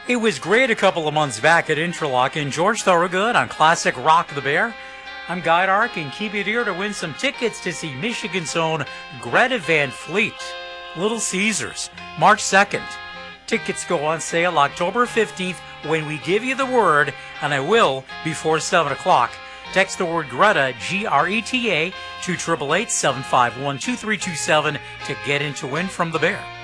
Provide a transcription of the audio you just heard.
It was great a couple of months back at Interlochen. George Thorogood on Classic Rock the Bear. I'm Guy Dark, and keep it here to win some tickets to see Michigan's own Greta Van Fleet. Little Caesars, March 2nd. Tickets go on sale October 15th when we give you the word, and I will before 7 o'clock. Text the word Greta, Greta, to 888-751-2327 to get in to win from the Bear.